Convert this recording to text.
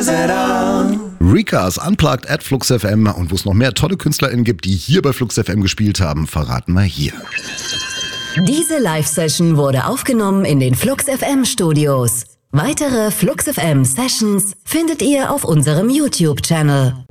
Rikas Unplugged at Flux FM und wo es noch mehr tolle KünstlerInnen gibt, die hier bei Flux FM gespielt haben, verraten wir hier. Diese Live-Session wurde aufgenommen in den Flux FM Studios. Weitere Flux FM Sessions findet ihr auf unserem YouTube-Channel.